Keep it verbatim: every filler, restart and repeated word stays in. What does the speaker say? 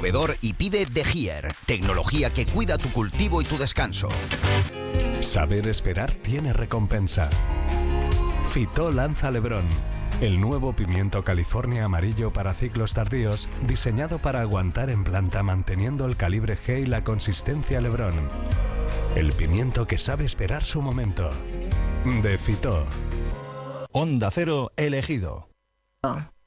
proveedor y pide De Gier, tecnología que cuida tu cultivo y tu descanso. Saber esperar tiene recompensa. Fitó lanza Lebrón, el nuevo pimiento California amarillo para ciclos tardíos, diseñado para aguantar en planta manteniendo el calibre G y la consistencia Lebrón. El pimiento que sabe esperar su momento. De Fitó. Onda Cero elegido.